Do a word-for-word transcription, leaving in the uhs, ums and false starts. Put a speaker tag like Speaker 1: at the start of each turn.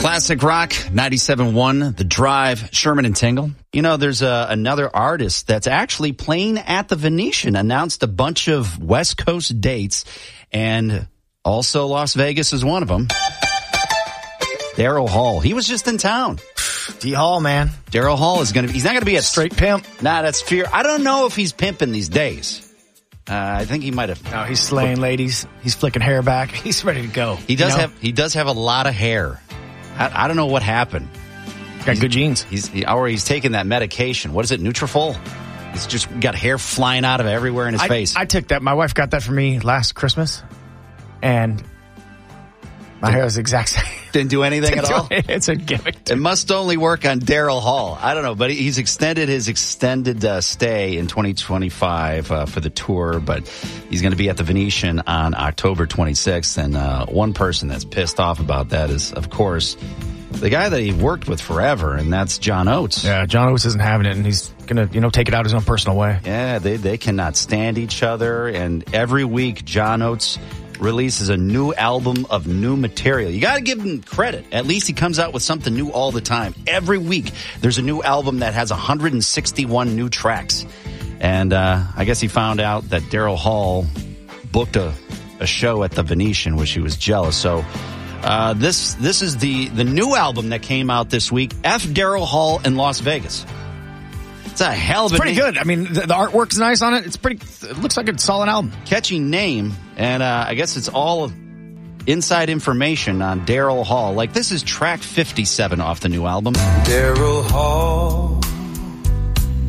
Speaker 1: Classic Rock, ninety-seven point one, The Drive, Sherman and Tingle. You know, there's a, another artist that's actually playing at the Venetian, announced a bunch of West Coast dates, and also Las Vegas is one of them. Daryl Hall. He was just in town.
Speaker 2: D Hall, man.
Speaker 1: Daryl Hall is going to be, he's not going to be a
Speaker 2: straight pimp.
Speaker 1: Nah, that's fear. I don't know if he's pimping these days. Uh, I think he might have.
Speaker 2: No, he's slaying ladies. He's flicking hair back. He's ready to go.
Speaker 1: He does you know? have, he does have a lot of hair. I, I don't know what happened.
Speaker 2: Got he's, good genes.
Speaker 1: He's he, or he's taking that medication. What is it, Nutrafol? He's just got hair flying out of everywhere in his
Speaker 2: I,
Speaker 1: face.
Speaker 2: I took that. My wife got that for me last Christmas, and my Did, hair was the exact same.
Speaker 1: Didn't do anything
Speaker 2: Didn't
Speaker 1: at all?
Speaker 2: It. It's a gimmick.
Speaker 1: It must only work on Daryl Hall. I don't know, but he's extended his extended uh, stay in twenty twenty-five uh, for the tour, but he's going to be at the Venetian on October twenty-sixth, and uh, one person that's pissed off about that is, of course, the guy that he worked with forever, and that's John Oates.
Speaker 2: Yeah, John Oates isn't having it, and he's going to, you know, take it out his own personal way.
Speaker 1: Yeah, they, they cannot stand each other, and every week John Oates releases a new album of new material. You got to give him credit. At least he comes out with something new all the time. Every week, there's a new album that has one hundred sixty-one new tracks. And uh, I guess he found out that Daryl Hall booked a, a show at the Venetian, which he was jealous. So uh, this this is the, the new album that came out this week, F. Daryl Hall in Las Vegas. It's a hell of a
Speaker 2: It's pretty
Speaker 1: name.
Speaker 2: good. I mean, the, the artwork's nice on it. It's pretty, it looks like a solid album.
Speaker 1: Catchy name, and uh, I guess it's all inside information on Daryl Hall. Like, this is track fifty-seven off the new album.
Speaker 3: Daryl Hall